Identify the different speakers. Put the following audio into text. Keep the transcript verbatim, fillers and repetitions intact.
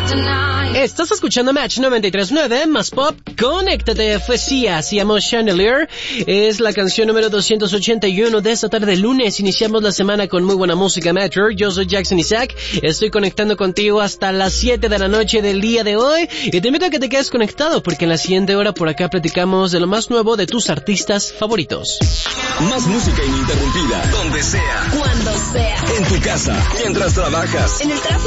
Speaker 1: Estás escuchando Match noventa y tres punto nueve, más pop, conéctate, fue Sia, se llamó Chandelier, es la canción número doscientos ochenta y uno de esta tarde de lunes, iniciamos la semana con muy buena música, Metro, yo soy Jackson Isaac, estoy conectando contigo hasta las siete de la noche del día de hoy, y te invito a que te quedes conectado, porque en la siguiente hora por acá platicamos de lo más nuevo de tus artistas favoritos.
Speaker 2: Más música ininterrumpida, donde sea,
Speaker 3: cuando sea,
Speaker 2: en tu casa, mientras trabajas,
Speaker 3: en el tráfico,